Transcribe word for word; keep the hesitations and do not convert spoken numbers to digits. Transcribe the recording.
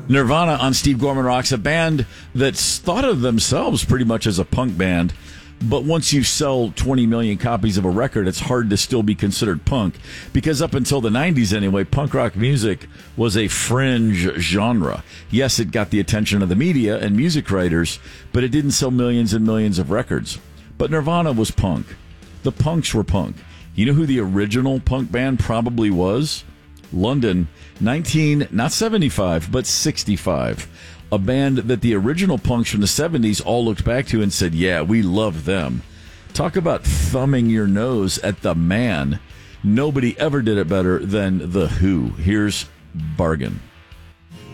Nirvana on Steve Gorman Rocks, a band that's thought of themselves pretty much as a punk band, but once you sell twenty million copies of a record, it's hard to still be considered punk, because up until the nineties anyway, punk rock music was a fringe genre. Yes, it got the attention of the media and music writers, but it didn't sell millions and millions of records. But Nirvana was punk. The punks were punk. You know who the original punk band probably was? London, nineteen, not seventy-five, but sixty-five. A band that the original punks from the seventies all looked back to and said, yeah, we love them. Talk about thumbing your nose at the man. Nobody ever did it better than The Who. Here's Bargain.